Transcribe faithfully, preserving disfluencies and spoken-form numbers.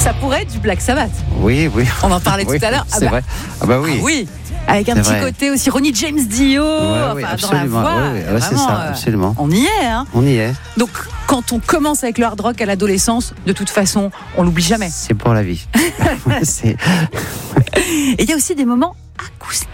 Ça pourrait être du Black Sabbath. Oui, oui. On en parlait oui, tout à l'heure. C'est ah bah, vrai. Ah bah oui. Ah oui. Avec un C'est petit vrai. côté aussi Ronnie James Dio, Ouais, enfin, oui, dans la absolument. voix. Ouais, ouais, ouais, c'est Vraiment, ça, euh, absolument. On y est, hein. On y est. Donc, quand on commence avec le hard rock à l'adolescence, de toute façon, on l'oublie jamais. C'est pour la vie. C'est... Et il y a aussi des moments acoustiques.